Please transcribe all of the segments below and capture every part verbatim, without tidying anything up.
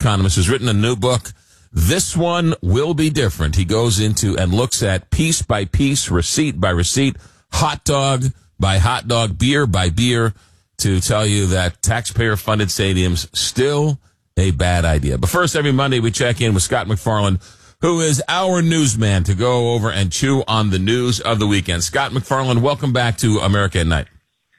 economist, has written a new book. This one will be different. He goes into and looks at piece by piece, receipt by receipt, hot dog by hot dog, beer by beer, to tell you that taxpayer-funded stadiums still a bad idea. But first, every Monday, we check in with Scott MacFarlane, who is our newsman, to go over and chew on the news of the weekend. Scott MacFarlane, welcome back to America at Night.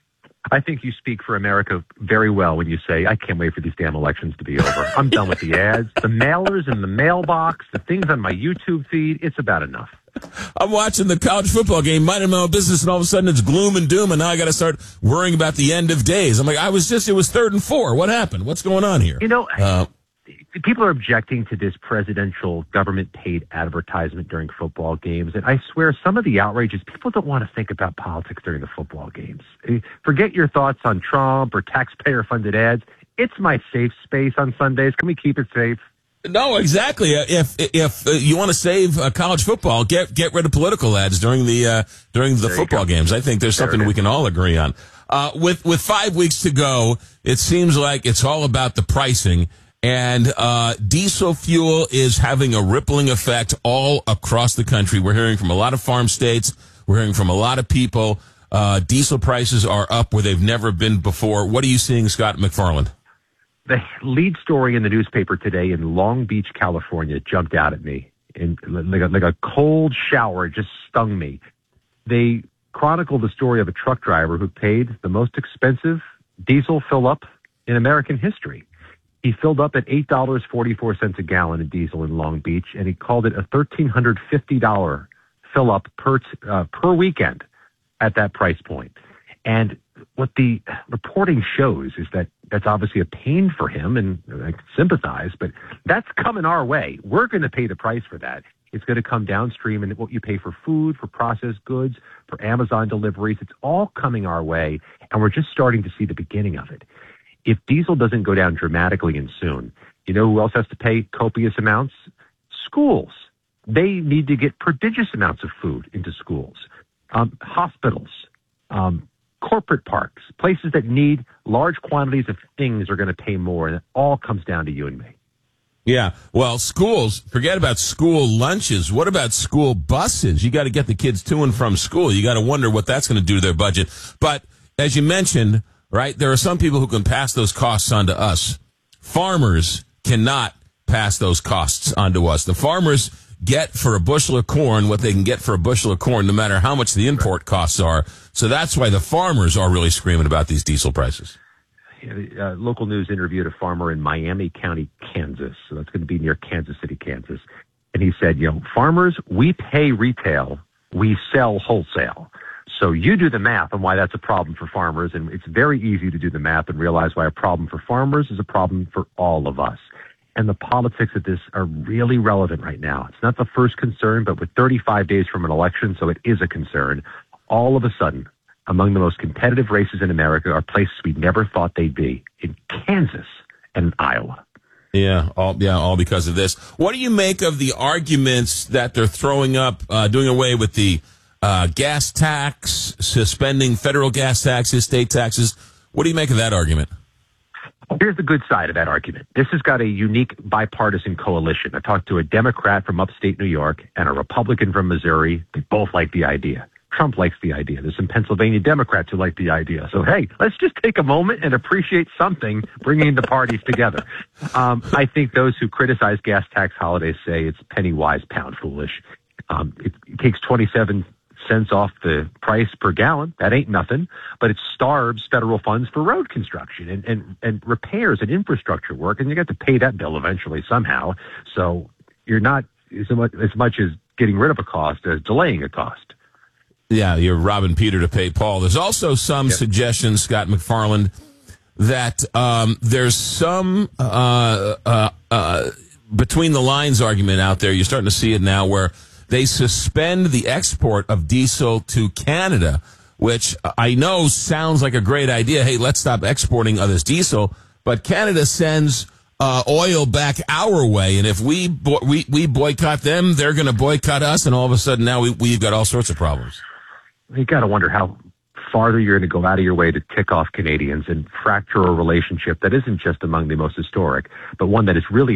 I think you speak for America very well when you say, I can't wait for these damn elections to be over. I'm done with the ads, the mailers in the mailbox, the things on my YouTube feed. It's about enough. I'm watching the college football game, minding my own business, and all of a sudden it's gloom and doom, and now I got to start worrying about the end of days. I'm like, I was just, it was third and four. What happened? What's going on here? You know, uh, people are objecting to this presidential government-paid advertisement during football games, and I swear some of the outrage is people don't want to think about politics during the football games. Forget your thoughts on Trump or taxpayer-funded ads. It's my safe space on Sundays. Can we keep it safe? No, exactly. If if uh, you want to save uh, college football, get get rid of political ads during the uh, during the there football games. I think there's there something we can all agree on. Uh, with with five weeks to go, it seems like it's all about the pricing, and uh, diesel fuel is having a rippling effect all across the country. We're hearing from a lot of farm states. We're hearing from a lot of people. Uh, diesel prices are up where they've never been before. What are you seeing, Scott MacFarlane? The lead story in the newspaper today in Long Beach, California, jumped out at me. And like a, like a cold shower just stung me. They chronicled the story of a truck driver who paid the most expensive diesel fill-up in American history. He filled up at eight dollars and forty-four cents a gallon of diesel in Long Beach, and he called it a one thousand three hundred fifty dollars fill-up per, uh, per weekend at that price point. And what the reporting shows is that that's obviously a pain for him, and I sympathize, but that's coming our way. We're going to pay the price for that. It's going to come downstream in what you pay for food, for processed goods, for Amazon deliveries. It's all coming our way, and we're just starting to see the beginning of it. If diesel doesn't go down dramatically and soon, you know who else has to pay copious amounts? Schools. They need to get prodigious amounts of food into schools. Um, hospitals. Um, corporate parks, places that need large quantities of things are going to pay more, and it all comes down to you and me. Yeah, well, schools, forget about school lunches. What about school buses? You got to get the kids to and from school. You got to wonder what that's going to do to their budget. But as you mentioned, right, there are some people who can pass those costs on to us. Farmers cannot pass those costs on to us. The farmers get for a bushel of corn what they can get for a bushel of corn, no matter how much the import costs are. So that's why the farmers are really screaming about these diesel prices. Uh, local news interviewed a farmer in Miami County, Kansas. So that's going to be near Kansas City, Kansas. And he said, you know, farmers, we pay retail, we sell wholesale. So you do the math on why that's a problem for farmers. And it's very easy to do the math and realize why a problem for farmers is a problem for all of us. And the politics of this are really relevant right now. It's not the first concern, but with thirty-five days from an election, so it is a concern. All of a sudden, among the most competitive races in America are places we never thought they'd be, in Kansas and in Iowa. Yeah, all yeah, all because of this. What do you make of the arguments that they're throwing up, uh, doing away with the uh, gas tax, suspending federal gas taxes, state taxes? What do you make of that argument? Here's the good side of that argument. This has got a unique bipartisan coalition. I talked to a Democrat from upstate New York and a Republican from Missouri. They both like the idea. Trump likes the idea. There's some Pennsylvania Democrats who like the idea. So, hey, let's just take a moment and appreciate something bringing the parties together. Um, I think those who criticize gas tax holidays say it's penny wise, pound foolish. Um, it, it takes twenty-seven cents off the price per gallon. That ain't nothing, but it starves federal funds for road construction and, and, and repairs and infrastructure work. And you got to pay that bill eventually somehow. So you're not as much, as much as getting rid of a cost as delaying a cost. Yeah, you're robbing Peter to pay Paul. There's also some yep. suggestions, Scott MacFarlane, that um, there's some uh, uh, uh, between the lines argument out there. You're starting to see it now where they suspend the export of diesel to Canada, which I know sounds like a great idea. Hey, let's stop exporting of this diesel. But Canada sends uh, oil back our way. And if we, bo- we, we boycott them, they're going to boycott us. And all of a sudden now we, we've got all sorts of problems. You got to wonder how farther you're going to go out of your way to tick off Canadians and fracture a relationship that isn't just among the most historic, but one that is really